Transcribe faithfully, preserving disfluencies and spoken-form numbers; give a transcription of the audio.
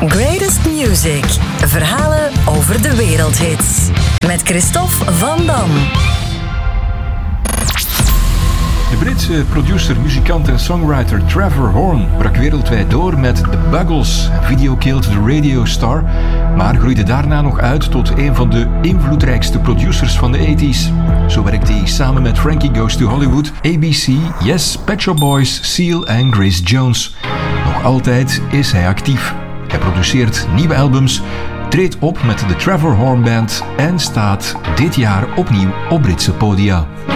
Greatest Music. Verhalen over de wereldhits. Met Christophe Van Dam. De Britse producer, muzikant en songwriter Trevor Horn brak wereldwijd door met The Buggles, Video Killed the Radio Star, maar groeide daarna nog uit tot een van de invloedrijkste producers van de tachtiger. Zo werkte hij samen met Frankie Goes to Hollywood, A B C, Yes, Pet Shop Boys, Seal en Grace Jones. Nog altijd is hij actief. Hij produceert nieuwe albums, treedt op met de Trevor Horn Band en staat dit jaar opnieuw op Britse podia.